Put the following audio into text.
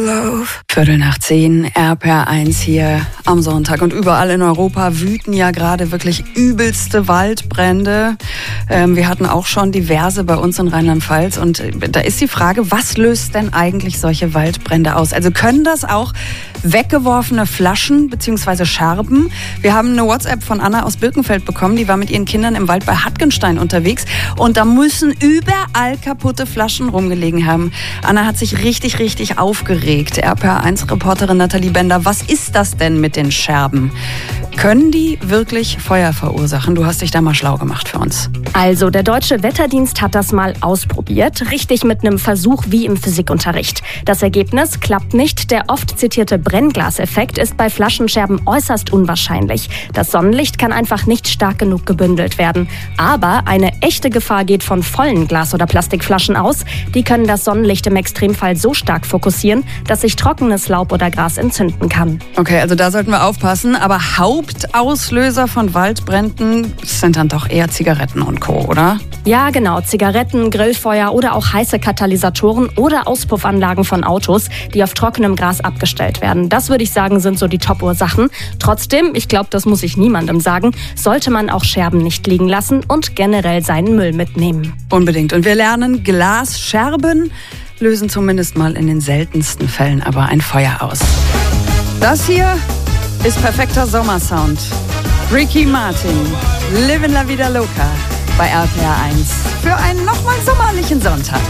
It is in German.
9:15, RPR1 hier am Sonntag. Und überall in Europa wüten ja gerade wirklich übelste Waldbrände. Wir hatten auch schon diverse bei uns in Rheinland-Pfalz. Und da ist die Frage, was löst denn eigentlich solche Waldbrände aus? Also können das auch weggeworfene Flaschen bzw. Scherben? Wir haben eine WhatsApp von Anna aus Birkenfeld bekommen. Die war mit ihren Kindern im Wald bei Hartgenstein unterwegs. Und da müssen überall kaputte Flaschen rumgelegen haben. Anna hat sich richtig aufgeregt. RPR1-Reporterin Nathalie Bender, was ist das denn mit den Scherben? Können die wirklich Feuer verursachen? Du hast dich da mal schlau gemacht für uns. Also, der Deutsche Wetterdienst hat das mal ausprobiert. Richtig mit einem Versuch wie im Physikunterricht. Das Ergebnis klappt nicht. Der oft zitierte Brennglaseffekt ist bei Flaschenscherben äußerst unwahrscheinlich. Das Sonnenlicht kann einfach nicht stark genug gebündelt werden. Aber eine echte Gefahr geht von vollen Glas- oder Plastikflaschen aus. Die können das Sonnenlicht im Extremfall so stark fokussieren, dass sich trockenes Laub oder Gras entzünden kann. Okay, also da sollten wir aufpassen. Aber Hauptauslöser von Waldbränden sind dann doch eher Zigaretten und Co., oder? Ja, genau. Zigaretten, Grillfeuer oder auch heiße Katalysatoren oder Auspuffanlagen von Autos, die auf trockenem Gras abgestellt werden. Das würde ich sagen, sind so die Top-Ursachen. Trotzdem, ich glaube, das muss ich niemandem sagen, sollte man auch Scherben nicht liegen lassen und generell seinen Müll mitnehmen. Unbedingt. Und wir lernen, Glasscherben lösen zumindest mal in den seltensten Fällen aber ein Feuer aus. Das hier ist perfekter Sommersound. Ricky Martin, Livin' La Vida Loca bei RPR1 für einen nochmal sommerlichen Sonntag.